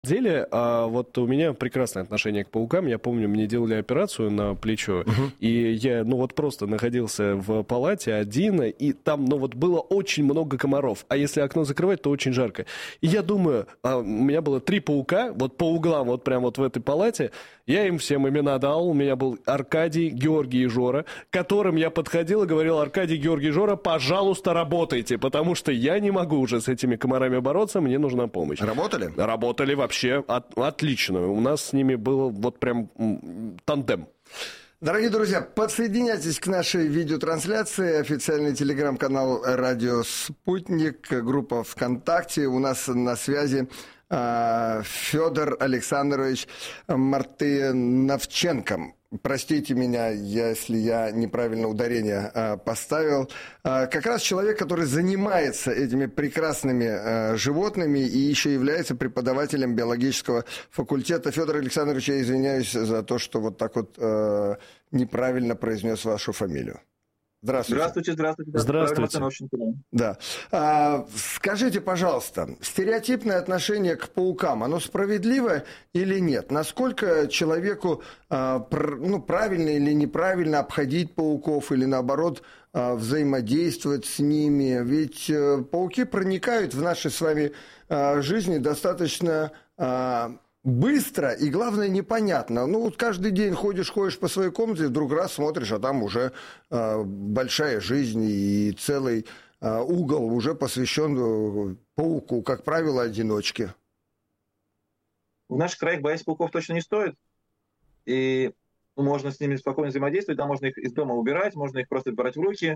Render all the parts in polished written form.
деле, вот у меня прекрасное отношение к паукам. Я помню, мне делали операцию на плечо, и я, ну вот просто находился в палате один, и там, ну вот было очень много комаров. А если окно закрывать, то очень жарко. И я думаю, у меня было 3 паука, вот по углам, вот прям вот в этой палате. Я им всем имена дал. У меня был Аркадий, Георгий и Жора, к которым я подходил и говорил: Аркадий, Георгий, Жора, пожалуйста, работайте, потому что я не могу уже с этими комарами бороться, мне нужна помощь. Работали? Работали вообще отлично. У нас с ними был вот прям тандем. Дорогие друзья, подсоединяйтесь к нашей видеотрансляции. Официальный телеграм-канал «Радио Спутник», группа ВКонтакте. У нас на связи Федор Александрович Мартыновченко. Простите меня, если я неправильно ударение поставил. Как раз человек, который занимается этими прекрасными животными и еще является преподавателем биологического факультета. Федор Александрович, я извиняюсь за то, что вот так вот неправильно произнес вашу фамилию. Здравствуйте. Здравствуйте. Здравствуйте. Да. Скажите, пожалуйста, стереотипное отношение к паукам, оно справедливое или нет? Насколько человеку правильно или неправильно обходить пауков или, наоборот, взаимодействовать с ними? Ведь пауки проникают в наши с вами жизни достаточно быстро и, главное, непонятно. Ну, вот каждый день ходишь по своей комнате, вдруг раз смотришь, а там уже большая жизнь и целый угол уже посвящен пауку, как правило, одиночке. В наших краях бояться пауков точно не стоит. И можно с ними спокойно взаимодействовать, да, можно их из дома убирать, можно их просто брать в руки.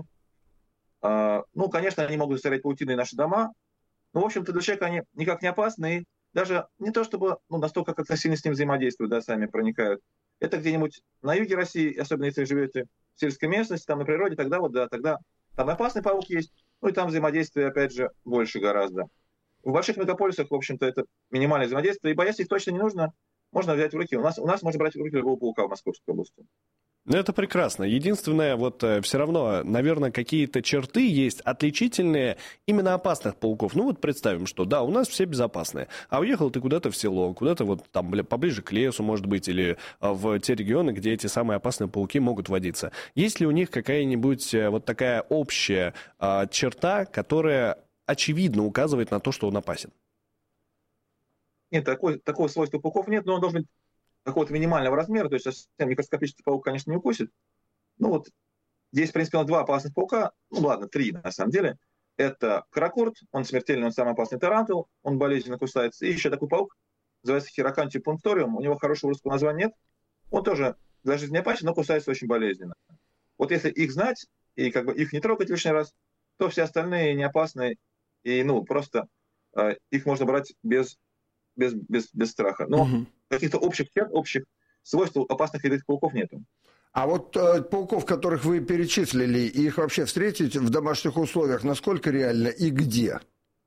Ну, конечно, они могут засорять паутиной наши дома, но, в общем-то, для человека они никак не опасны. Даже не то, чтобы настолько как-то сильно с ним взаимодействуют, да, сами проникают. Это где-нибудь на юге России, особенно если живете в сельской местности, там на природе, тогда тогда там опасный паук есть, ну и там взаимодействие, опять же, больше гораздо. В больших мегаполисах, в общем-то, это минимальное взаимодействие, и бояться их точно не нужно. Можно взять в руки. У нас можно брать в руки любого паука в Московской области. Ну, это прекрасно. Единственное, вот все равно, наверное, какие-то черты есть отличительные именно опасных пауков. Ну, вот представим, что да, у нас все безопасные, а уехал ты куда-то в село, куда-то вот там поближе к лесу, может быть, или в те регионы, где эти самые опасные пауки могут водиться. Есть ли у них какая-нибудь вот такая общая черта, которая очевидно указывает на то, что он опасен? Нет, такого свойства пауков нет, но он должен быть какого-то минимального размера, то есть совсем микроскопический паук, конечно, не укусит. Ну вот здесь, в принципе, 2 опасных паука, ну ладно, 3 на самом деле. Это каракурт, он смертельный, он самый опасный тарантул, он болезненно кусается. И еще такой паук, называется Хирокантия пунктуриум, у него хорошего русского названия нет. Он тоже для жизни опасен, но кусается очень болезненно. Вот если их знать и как бы их не трогать лишний раз, то все остальные не опасны, и просто их можно брать без страха. Но каких-то общих свойств опасных ядовитых пауков нету. А вот пауков, которых вы перечислили, их вообще встретить в домашних условиях, насколько реально и где?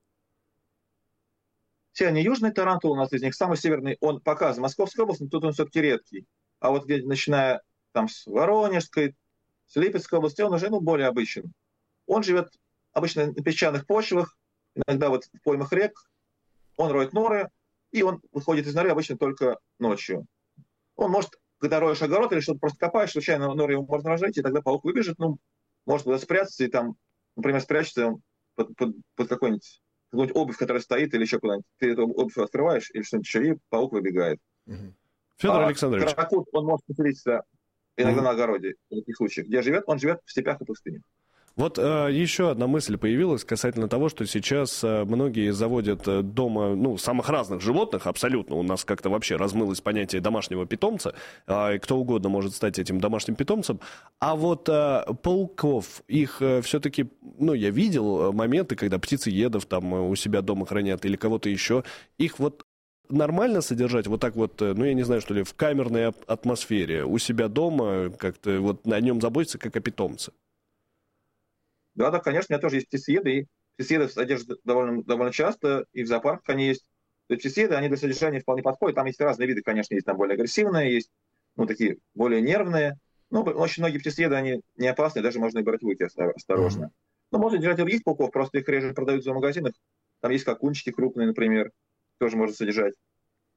Все они южные тарантулы, у нас из них самый северный, он показан Московской области, но тут он все-таки редкий. А вот начиная там с Воронежской, с Липецкой области, он уже более обычен. Он живет обычно на песчаных почвах, иногда вот в поймах рек, он роет норы, и он выходит из норы обычно только ночью. Он может, когда роешь огород или что-то просто копаешь, случайно норы его можно разжать, и тогда паук выбежит, может туда спрятаться, и там, например, спрячется под какую-нибудь обувь, которая стоит, или еще куда-нибудь. Ты эту обувь открываешь, или что-нибудь еще, и паук выбегает. Федор Александрович. Каракут, он может поселиться иногда на огороде, в таких случаях. Где живет? Он живет в степях и пустынях. Вот еще одна мысль появилась касательно того, что сейчас многие заводят дома, самых разных животных, абсолютно. У нас как-то вообще размылось понятие домашнего питомца, и кто угодно может стать этим домашним питомцем. А вот пауков, их все-таки, я видел моменты, когда птицеедов там у себя дома хранят или кого-то еще, их вот нормально содержать вот так вот, я не знаю, что ли, в камерной атмосфере, у себя дома, как-то вот о нем заботиться, как о питомце? Да, конечно, у меня тоже есть птицееды, и птицееды содержат довольно часто, и в зоопарках они есть. То есть птицееды, они для содержания вполне подходят. Там есть разные виды, конечно, есть там более агрессивные, есть такие более нервные. Очень многие птицееды, они не опасны, даже можно и брать в руки осторожно. Можно держать и других пауков, просто их реже продают в зоомагазинах. Там есть какунчики крупные, например, тоже можно содержать.